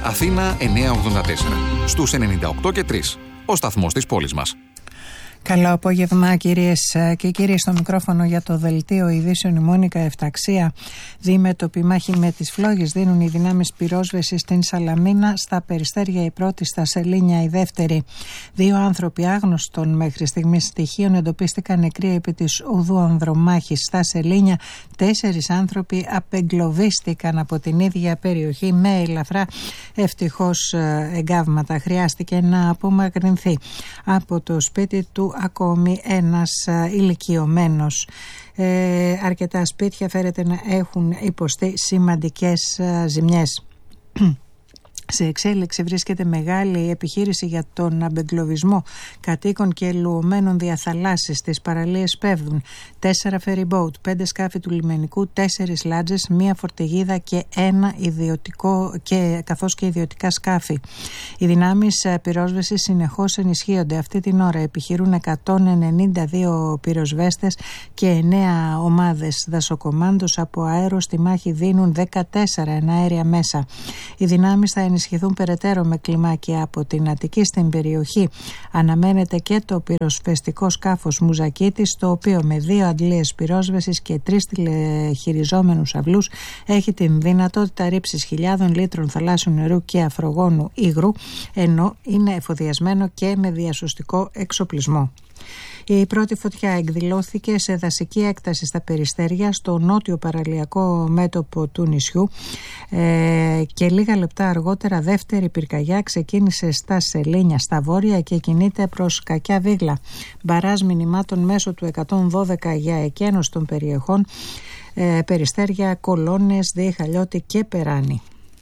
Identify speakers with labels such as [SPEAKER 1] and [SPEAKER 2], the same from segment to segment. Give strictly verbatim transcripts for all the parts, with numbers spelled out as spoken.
[SPEAKER 1] Αθήνα εννιακόσια ογδόντα τέσσερα. Στους ενενήντα οκτώ και τρία. Ο σταθμός της πόλης μας.
[SPEAKER 2] Καλό απόγευμα, κυρίες και κύριοι. Στο μικρόφωνο για το δελτίο ειδήσεων η Μόνικα Εφταξία. Δίμετωπη μάχη με τις φλόγες δίνουν οι δυνάμεις πυρόσβεσης στην Σαλαμίνα. Στα Περιστέρια η πρώτη, στα Σελήνια η δεύτερη. Δύο άνθρωποι άγνωστων μέχρι στιγμής στοιχείων εντοπίστηκαν νεκροί επί της οδού Ανδρομάχης στα Σελήνια. Τέσσερις άνθρωποι απεγκλωβίστηκαν από την ίδια περιοχή με ελαφρά ευτυχώς εγκάβματα. Χρειάστηκε να απομακρυνθεί από το σπίτι του ακόμη ένας ηλικιωμένος. Ε, αρκετά σπίτια φέρεται να έχουν υποστεί σημαντικές ζημιές. Σε εξέλιξη βρίσκεται μεγάλη επιχείρηση για τον αμπεγκλωβισμό κατοίκων και ελουωμένων διαθαλάσσης. Στις παραλίες πέφτουν τέσσερα φεριμπόουτ, πέντε σκάφη του λιμενικού, τέσσερις λάτζες, μία φορτηγίδα και ένα ιδιωτικό και, καθώς και ιδιωτικά σκάφη. Οι δυνάμεις πυρόσβεσης συνεχώς ενισχύονται. Αυτή την ώρα επιχειρούν εκατόν ενενήντα δύο πυροσβέστες και εννέα ομάδες δασοκομάντος. Από αέρο στη μάχη δίνουν δεκατέσσερα εναέρια μέσα. Οι δυνάμεις θα ενισχυθούν περαιτέρω με κλιμάκια από την Αττική στην περιοχή. Αναμένεται και το πυροσβεστικό σκάφος Μουζακίτης, το οποίο με δύο αντλίες πυρόσβεσης και τρεις τηλεχειριζόμενους αυλούς έχει την δυνατότητα ρήψης χιλιάδων λίτρων θαλάσσιου νερού και αφρογόνου υγρού, ενώ είναι εφοδιασμένο και με διασωστικό εξοπλισμό. Η πρώτη φωτιά εκδηλώθηκε σε δασική έκταση στα Περιστέρια, στο νότιο παραλιακό μέτωπο του νησιού, ε, και λίγα λεπτά αργότερα δεύτερη πυρκαγιά ξεκίνησε στα Σελήνια στα βόρεια και κινείται προς Κακιά Βίγλα. Μπαράζ μηνυμάτων μέσω του εκατόν δώδεκα για εκένωση των περιοχών ε, Περιστέρια, Κολώνες, Διχαλιώτη και Περάνη.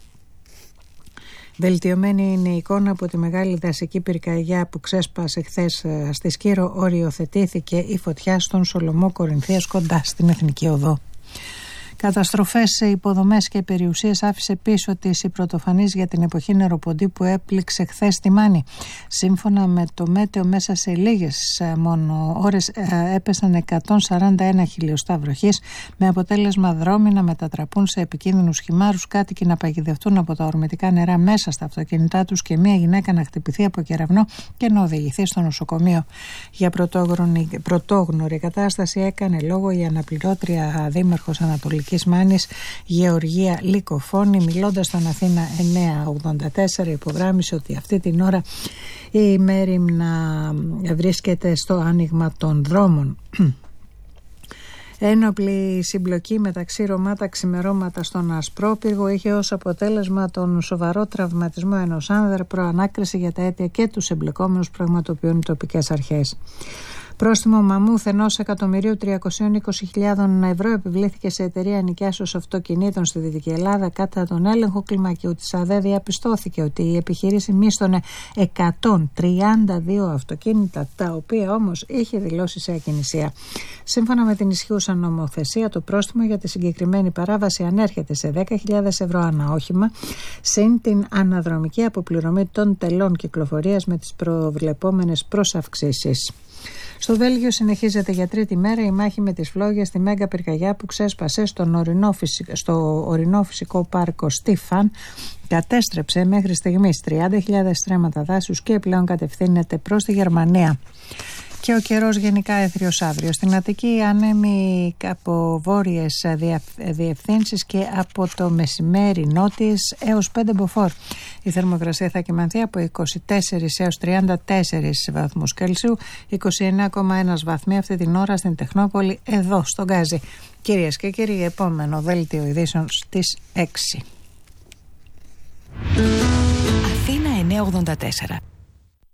[SPEAKER 2] Βελτιωμένη είναι η εικόνα από τη μεγάλη δασική πυρκαγιά που ξέσπασε χθες στη Σκύρο. Οριοθετήθηκε η φωτιά στον Σολομό Κορινθίας κοντά στην Εθνική Οδό. Καταστροφές σε υποδομές και περιουσίες άφησε πίσω της η πρωτοφανής για την εποχή νεροποντή που έπληξε χθες στη Μάνη. Σύμφωνα με το Μέτεο, μέσα σε λίγες μόνο ώρες έπεσαν εκατόν σαράντα ένα χιλιοστά βροχής, με αποτέλεσμα δρόμοι να μετατραπούν σε επικίνδυνους χυμάρους, κάτοικοι να παγιδευτούν από τα ορμητικά νερά μέσα στα αυτοκίνητά τους και μία γυναίκα να χτυπηθεί από κεραυνό και να οδηγηθεί στο νοσοκομείο. Για πρωτόγνωρη κατάσταση έκανε λόγο η αναπληρώτρια δήμαρχος Ανατολικής Μάνης Γεωργία Λικοφώνη. Μιλώντας στον Αθήνα εννιακόσια ογδόντα τέσσερα, υπογράμμισε ότι αυτή την ώρα η Μέριμνα βρίσκεται στο άνοιγμα των δρόμων. Ένοπλη συμπλοκή μεταξύ Ρωμά τα ξημερώματα στον Ασπρόπυργο είχε ως αποτέλεσμα τον σοβαρό τραυματισμό ενός άνδρα. Προανάκριση για τα αίτια και τους εμπλεκόμενους πραγματοποιούν οι τοπικές αρχές. Πρόστιμο μαμούθ ενός εκατομμυρίου τριακόσιες είκοσι χιλιάδες ευρώ επιβλήθηκε σε εταιρεία νοικιάσεως αυτοκινήτων στη Δυτική Ελλάδα. Κατά τον έλεγχο κλιμακίου της ΑΔΕ διαπιστώθηκε ότι η επιχείρηση μίσθωνε εκατόν τριάντα δύο αυτοκίνητα, τα οποία όμως είχε δηλώσει σε ακινησία. Σύμφωνα με την ισχύουσα νομοθεσία, το πρόστιμο για τη συγκεκριμένη παράβαση ανέρχεται σε δέκα χιλιάδες ευρώ ανά όχημα, συν την αναδρομική αποπληρωμή των τελών κυκλοφορίας με τις προβλεπόμενες προσαυξήσεις. Στο Βέλγιο συνεχίζεται για τρίτη μέρα η μάχη με τις φλόγες στη μέγα πυρκαγιά που ξέσπασε στον ορεινό φυσικό, στο ορεινό φυσικό πάρκο Στίφαν. Κατέστρεψε μέχρι στιγμής τριάντα χιλιάδες στρέμματα δάσους και πλέον κατευθύνεται προς τη Γερμανία. Και ο καιρός γενικά έθριος αύριο. Στην Αττική ανέμει από βόρειες διευθύνσεις και από το μεσημέρι νότιες έως πέντε μποφόρ. Η θερμοκρασία θα κυμανθεί από είκοσι τέσσερα έως τριάντα τέσσερα βαθμούς Κέλσιου, είκοσι εννέα κόμμα ένα βαθμοί αυτή την ώρα στην Τεχνόπολη, εδώ στον Γκάζι. Κυρίες και κύριοι, επόμενο δέλτιο ειδήσεων στις έξι.
[SPEAKER 3] Αθήνα εννιακόσια ογδόντα τέσσερα.